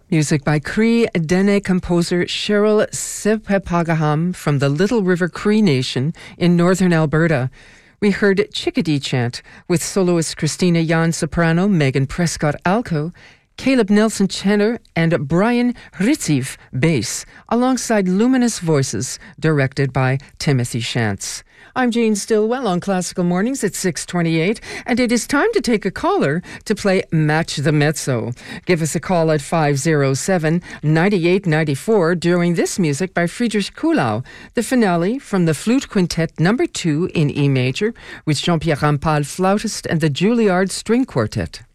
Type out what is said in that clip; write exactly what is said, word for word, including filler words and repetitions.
Music by Cree Dene composer Cheryl Sepepagaham from the Little River Cree Nation in northern Alberta. We heard Chickadee Chant with soloist Christina Yan soprano, Megan Prescott alto, Caleb Nelson tenor, and Brian Ritziv bass, alongside luminous voices directed by Timothy Shantz. I'm Jane Stillwell on Classical Mornings at six twenty-eight, and it is time to take a caller to play Match the Mezzo. Give us a call at five oh seven, nine eight nine four during this music by Friedrich Kuhlau, the finale from the Flute Quintet number two in E major with Jean-Pierre Rampal, flautist, and the Juilliard String Quartet.